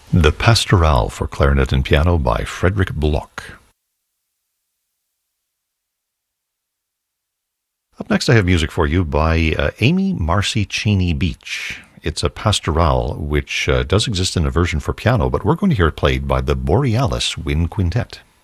The Pastorale for clarinet and piano by Frederick Bloch. Up next, I have music for you by Amy Marcy Cheney Beach. It's a pastorale which does exist in a version for piano, but we're going to hear it played by the Borealis Wind Quintet.